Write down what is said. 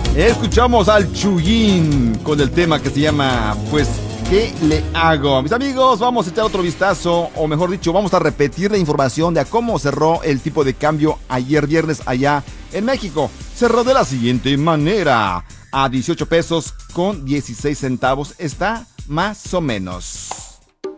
Escuchamos al Chuyín con el tema que se llama, pues, ¿qué le hago? Mis amigos, vamos a echar otro vistazo, o mejor dicho, vamos a repetir la información de a cómo cerró el tipo de cambio ayer viernes allá en México. Cerró de la siguiente manera: a 18 pesos con 16 centavos está más o menos.